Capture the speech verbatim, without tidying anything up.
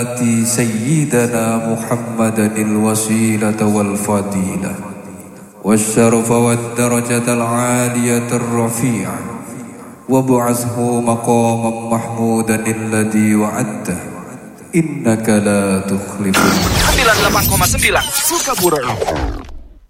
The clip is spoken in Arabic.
آتي سيدنا محمدا الوسيلة والفضيلة والشرف والدرجة العالية الرفيعة وابعثه مقاما محمودا الذي وعدته إنك لا تخلف. sembilan puluh delapan koma sembilan Sukabura.